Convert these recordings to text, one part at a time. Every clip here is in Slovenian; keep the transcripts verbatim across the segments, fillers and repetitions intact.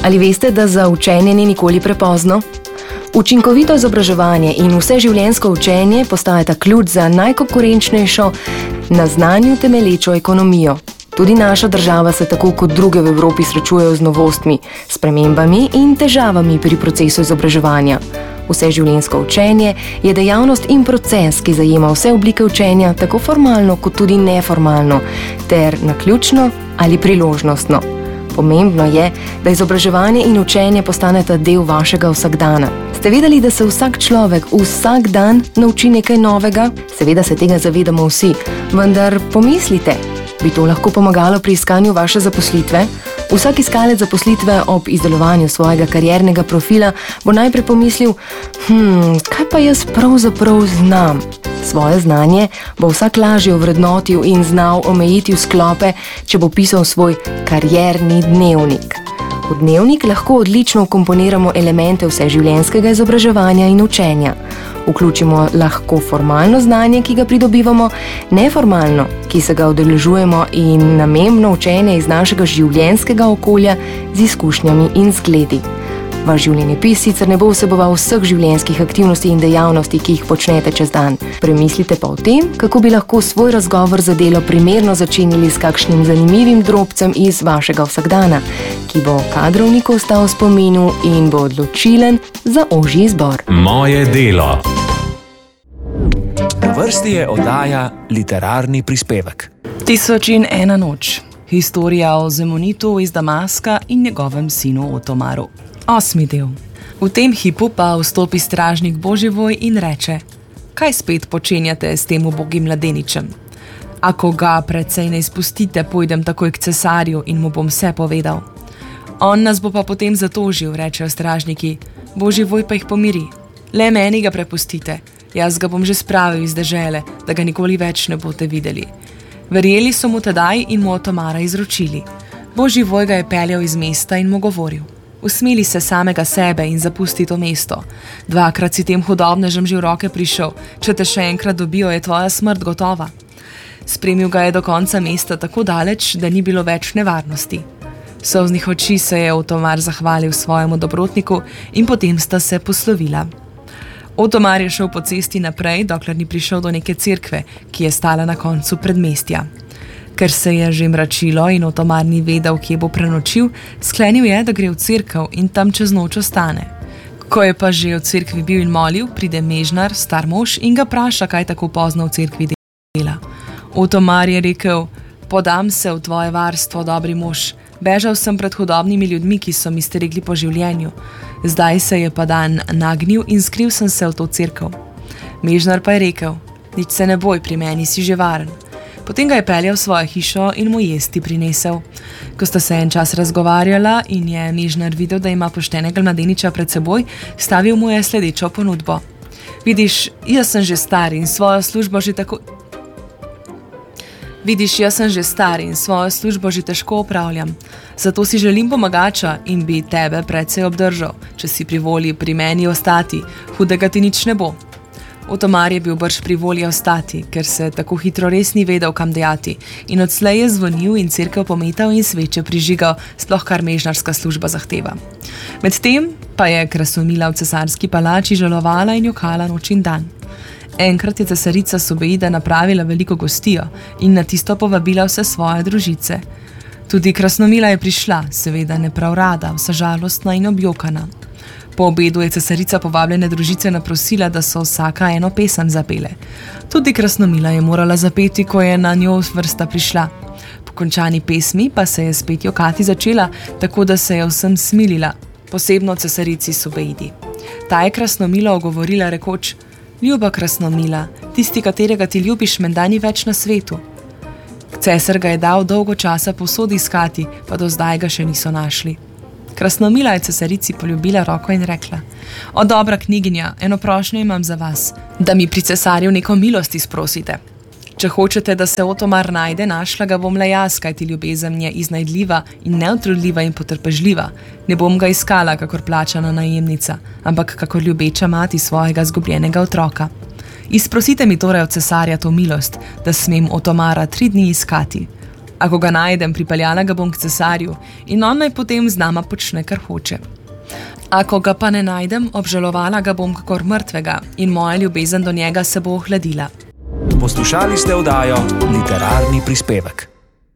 Ali veste, da za učenje ni nikoli prepozno? Učinkovito izobraževanje in vseživljenjsko učenje postajata ključ za najkonkurenčnejšo, na znanju temelječo ekonomijo. Tudi naša država se tako kot druge v Evropi srečujejo z novostmi, spremembami in težavami pri procesu izobraževanja. Vseživljenjsko učenje je dejavnost in proces, ki zajema vse oblike učenja, tako formalno kot tudi neformalno, ter naključno ali priložnostno. Pomembno je, da izobraževanje in učenje postaneta del vašega vsakdana. Ste vedeli, da se vsak človek vsak dan nauči nekaj novega? Seveda se tega zavedamo vsi, vendar pomislite, bi to lahko pomagalo pri iskanju vaše zaposlitve? Vsak iskalec zaposlitve ob izdelovanju svojega kariernega profila bo najprej pomislil, hm, kaj pa jaz pravzaprav znam? Svoje znanje bo vsak lažje ovrednotil in znal omejiti v sklope, če bo pisal svoj karierni dnevnik. V dnevnik lahko odlično vkomponiramo elemente vseživljenjskega izobraževanja in učenja. Vključimo lahko formalno znanje, ki ga pridobivamo, neformalno, ki se ga udeležujemo, in namembno učenje iz našega življenjskega okolja z izkušnjami in zgledi. Vaš življenjepis sicer ne bo vseboval vseh življenjskih aktivnosti in dejavnosti, ki jih počnete čez dan. Premislite pa o tem, kako bi lahko svoj razgovor za delo primerno začinili s kakšnim zanimivim drobcem iz vašega vsakdana, ki bo kadrovniku ostal v spominu in bo odločilen za ožji izbor. Moje delo. Na vrsti je oddaja Literarni prispevek. Tisoč in ena noč. Historija o Zemonitu iz Damaska in njegovem sinu Otomaru. Osmi del. V tem hipu pa vstopi stražnik Boživoj in reče: kaj spet počenjate s tem ubogim mladeničem? Ako ga precej ne izpustite, pojdem takoj k cesarju in mu bom vse povedal. On nas bo pa potem zatožil, rečejo stražniki. Boživoj pa jih pomiri. Le meni ga prepustite, jaz ga bom že spravil iz dežele, da ga nikoli več ne boste videli. Verjeli so mu tedaj in mu Otomara izročili. Boživoj ga je peljal iz mesta in mu govoril: usmili se samega sebe in zapusti to mesto. Dvakrat si tem hudobnežem že v roke prišel, če te še enkrat dobijo, je tvoja smrt gotova. Spremil ga je do konca mesta tako daleč, da ni bilo več nevarnosti. Solznih oči se je Otomar zahvalil svojemu dobrotniku in potem sta se poslovila. Otomar je šel po cesti naprej, dokler ni prišel do neke cerkve, ki je stala na koncu predmestja. Ker se je že mračilo in Otomar ni vedel, kje bo prenočil, sklenil je, da gre v cerkev in tam čez noč ostane. Ko je pa že v cerkvi bil in molil, pride mežnar, star mož, in ga praša, kaj tako pozno v cerkvi dela. Otomar je rekel: podam se v tvoje varstvo, dobri mož. Bežal sem pred hudobnimi ljudmi, ki so mi stregli po življenju. Zdaj se je pa dan nagnil in skril sem se v to cerkev. Mežnar pa je rekel: nič se ne boj, pri meni si že varen. Potem ga je peljal v svojo hišo in mu jesti prinesel. Ko sta se en čas razgovarjala in je mežnar videl, da ima poštenega mladeniča pred seboj, stavil mu je sledečo ponudbo: vidiš, jaz sem že star in svojo službo že tako... Vidiš, jaz sem že star in svojo službo že težko opravljam. Zato si želim pomagača in bi tebe precej obdržal, če si pri volji pri meni ostati, hudega ti nič ne bo. Otomar je bil brž pri volji ostati, ker se tako hitro res ni vedel, kam dejati, in odslej je zvonil in cerkev pometal in sveče prižigal, sploh kar mežnarska služba zahteva. Medtem pa je Krasnomila v cesarski palači žalovala in jokala noč in dan. Enkrat je cesarica Sobeida napravila veliko gostijo in na tisto povabila vse svoje družice. Tudi Krasnomila je prišla, seveda ne prav rada, vsa žalostna in objokana. Po obedu je cesarica povabljene družice naprosila, da so vsaka eno pesem zapele. Tudi Krasnomila je morala zapeti, ko je na njo vrsta prišla. Po končani pesmi pa se je spet jokati začela, tako da se je vsem smilila, posebno cesarici Sobeidi. Ta je Krasnomilo ogovorila rekoč: ljuba Krasnomila, tisti, katerega ti ljubiš, menda ni več na svetu. Cesar ga je dal dolgo časa povsod iskati, pa do zdaj ga še niso našli. Krasnomila je cesarici poljubila roko in rekla: o dobra kniginja, eno prošnjo imam za vas, da mi pri cesarju neko milost izprosite. Če hočete, da se Otomar najde, našla ga bom le jaz, kajti ljubezen je iznajdljiva in neutrudljiva in potrpežljiva. Ne bom ga iskala kakor plačana najemnica, ampak kakor ljubeča mati svojega zgubljenega otroka. Izprosite mi torej od cesarja to milost, da smem Otomara tri dni iskati. Ako ga najdem, pripeljala ga bom k cesarju in on naj potem z nama počne, kar hoče. Ako ga pa ne najdem, obžalovala ga bom kakor mrtvega in moja ljubezen do njega se bo ohladila. Poslušali ste oddajo Literarni prispevek.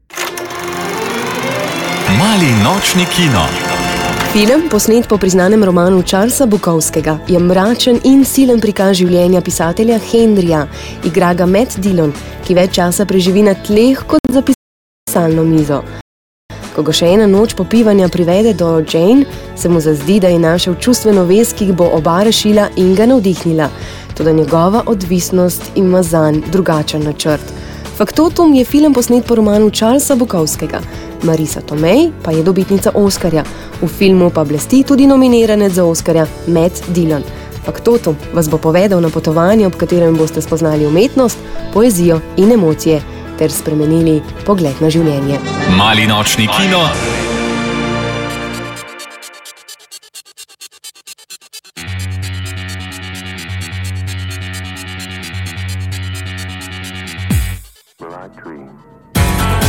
Mali nočni kino. Film, posnet po priznanem romanu Charlesa Bukowskega, je mračen in silen prikaz življenja pisatelja Henryja. Igra ga Matt Dillon, ki več časa preživi na tleh kot za pisalno mizo. Ko ga še ena noč popivanja privede do Jane, se mu zazdi, da je našel čustveno vez, ki bo oba rešila in ga navdihnila. Toda njegova odvisnost ima zanj drugačen načrt. Faktotum je film posnet po romanu Charlesa Bukowskega. Marisa Tomei pa je dobitnica Oskarja. V filmu pa blesti tudi nominiranec za Oskarja Matt Dillon. Faktotum vas bo povedal na potovanje, ob katerem boste spoznali umetnost, poezijo in emocije ter spremenili pogled na življenje. Mali nočni kino. Will I dream?